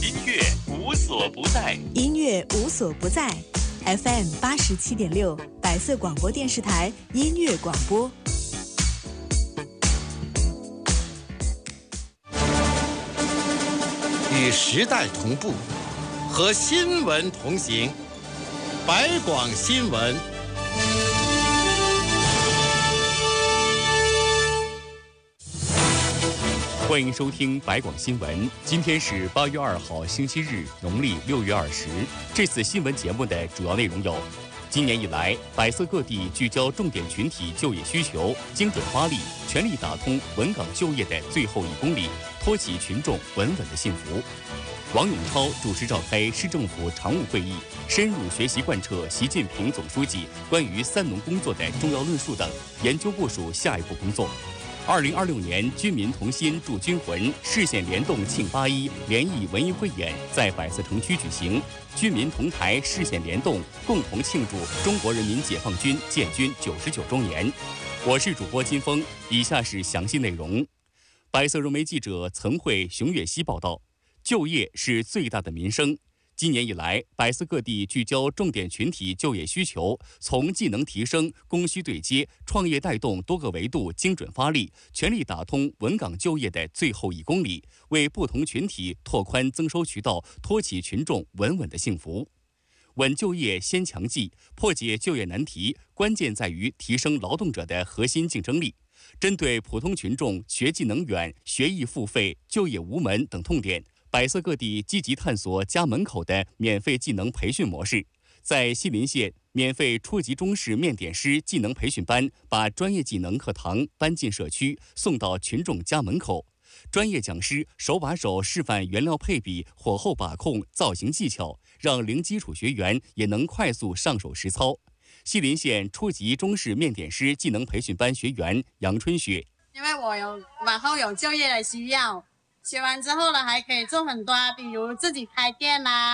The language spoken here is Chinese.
音乐无所不在， 音乐无所不在。FM 87.6，百色广播电视台音乐广播。 与时代同步，和新闻同行。百广新闻。 欢迎收听百广新闻。今天是8月2号，星期日，农历6月20。这次新闻节目的主要内容有：今年以来，百色各地聚焦重点群体就业需求，精准发力，全力打通稳岗就业的最后1公里，托起群众稳稳的幸福。王永超主持召开市政府常务会议，深入学习贯彻习近平总书记关于3农工作的重要论述等，研究部署下一步工作。2026年军民同心铸军魂市县联动庆8·1联谊文艺汇演在百色城区举行，军民同台市县联动，共同庆祝中国人民解放军建军99周年。我是主播金峰，以下是详细内容。百色融媒记者岑慧、熊月熙报道，就业是最大的民生。今年以来，百色各地聚焦重点群体就业需求，从技能提升、供需对接、创业带动多个维度精准发力，全力打通稳岗就业的最后1公里，为不同群体拓宽增收渠道，托起群众稳稳的幸福。稳就业先强技，破解就业难题，关键在于提升劳动者的核心竞争力。针对普通群众学技能远、学艺付费、就业无门等痛点，百色各地积极探索家门口的免费技能培训模式。在西林县，免费初级中式面点师技能培训班把专业技能课堂搬进社区，送到群众家门口。专业讲师手把手示范原料配比、火候把控、造型技巧，让零基础学员也能快速上手实操。西林县初级中式面点师技能培训班学员杨春雪， 因为我往后有就业的需要，学完之后呢，还可以做很多，比如自己开店啦。